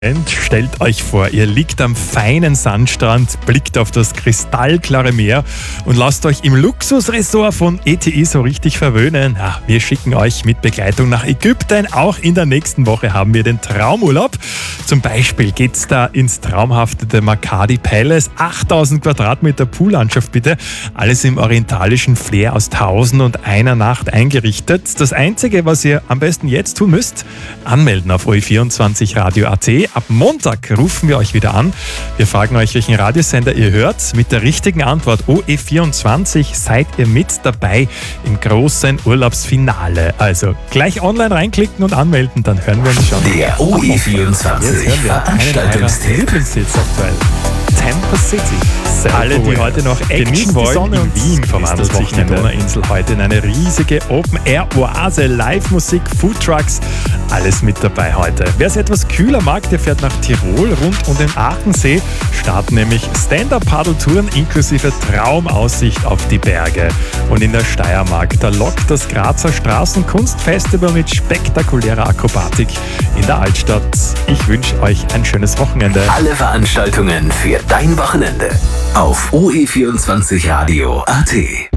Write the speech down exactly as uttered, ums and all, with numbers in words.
Stellt euch vor, ihr liegt am feinen Sandstrand, blickt auf das kristallklare Meer und lasst euch im Luxusresort von E T I so richtig verwöhnen. Ja, wir schicken euch mit Begleitung nach Ägypten. Auch in der nächsten Woche haben wir den Traumurlaub. Zum Beispiel geht's da ins traumhafte Makadi Palace. achttausend Quadratmeter Poollandschaft bitte. Alles im orientalischen Flair aus tausend und einer Nacht eingerichtet. Das Einzige, was ihr am besten jetzt tun müsst, anmelden auf O E vierundzwanzig Radio Punkt A T. Ab Montag rufen wir euch wieder an. Wir fragen euch, welchen Radiosender ihr hört. Mit der richtigen Antwort O E vierundzwanzig seid ihr mit dabei im großen Urlaubsfinale. Also gleich online reinklicken und anmelden, dann hören wir uns schon. Der O E vierundzwanzig Veranstaltungstipp. Lieblingshits aktuell. Tampa City. Alle, die heute noch Action wollen, in Wien verwandelt sich die Donauinsel heute in eine riesige Open-Air-Oase, Live-Musik, Foodtrucks, alles mit dabei heute. Wer es etwas kühler mag, der fährt nach Tirol rund um den Aachensee, starten nämlich Stand-Up-Paddle-Touren inklusive Traumaussicht auf die Berge. Und in der Steiermark, da lockt das Grazer Straßenkunstfestival mit spektakulärer Akrobatik in der Altstadt. Ich wünsche euch ein schönes Wochenende. Alle Veranstaltungen für dein Wochenende auf O E vierundzwanzig Radio Punkt A T.